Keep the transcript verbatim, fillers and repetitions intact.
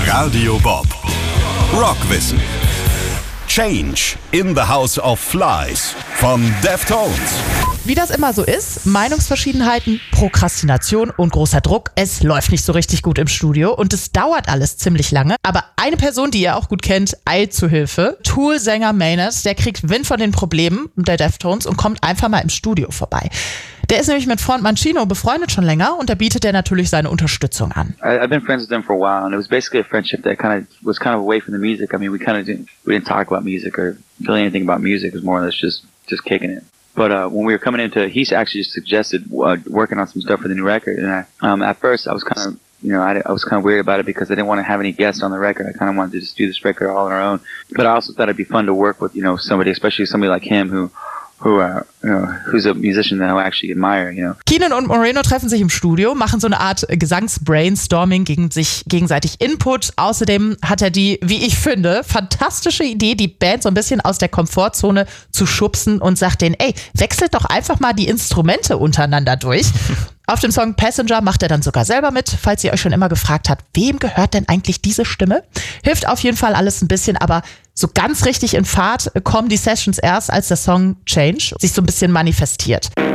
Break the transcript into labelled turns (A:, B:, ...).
A: Radio Bob. Rockwissen. Change in the House of Flies von Deftones.
B: Wie das immer so ist, Meinungsverschiedenheiten, Prokrastination und großer Druck. Es läuft nicht so richtig gut im Studio und es dauert alles ziemlich lange. Aber eine Person, die ihr auch gut kennt, eilt zu Hilfe. Tool-Sänger Maynard, der kriegt Wind von den Problemen der Deftones und kommt einfach mal im Studio vorbei. Der ist nämlich mit Frontmann Chino befreundet schon länger und da bietet er natürlich seine Unterstützung an.
C: I, I've been friends with them for a while, and it was basically a friendship that kind of was kind of away from the music. I mean, we kind of didn't we didn't talk about music or really anything about music. It was more or less just just kicking it. But uh, when we were coming into, he actually just suggested uh, working on some stuff for the new record, and I, um, at first I was kind of you know I, I was kind of weird about it because I didn't want to have any guests on the record. I kind of wanted to just do this record all on our own. But I also thought it'd be fun to work with you know somebody, especially somebody like him who. Who, uh, you know, who's a musician that I actually admire, you know.
B: Keenan und Moreno treffen sich im Studio, machen so eine Art Gesangs-Brainstorming, gegen sich gegenseitig Input. Außerdem hat er die, wie ich finde, fantastische Idee, die Band so ein bisschen aus der Komfortzone zu schubsen und sagt denen, ey, wechselt doch einfach mal die Instrumente untereinander durch. Auf dem Song Passenger macht er dann sogar selber mit, falls ihr euch schon immer gefragt habt, wem gehört denn eigentlich diese Stimme? Hilft auf jeden Fall alles ein bisschen, aber so ganz richtig in Fahrt kommen die Sessions erst, als der Song Change sich so ein bisschen manifestiert.